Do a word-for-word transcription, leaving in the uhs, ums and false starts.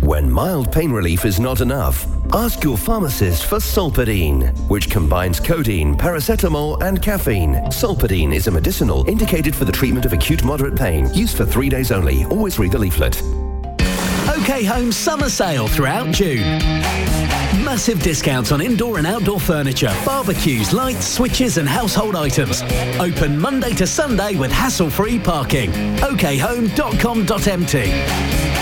When mild pain relief is not enough, ask your pharmacist for Solpadeine, which combines codeine, paracetamol and caffeine. Solpadeine is a medicinal indicated for the treatment of acute moderate pain. Used for three days only. Always read the leaflet. OK Home summer sale throughout June. Massive discounts on indoor and outdoor furniture, barbecues, lights, switches and household items. Open Monday to Sunday with hassle-free parking. ok home dot com dot m t.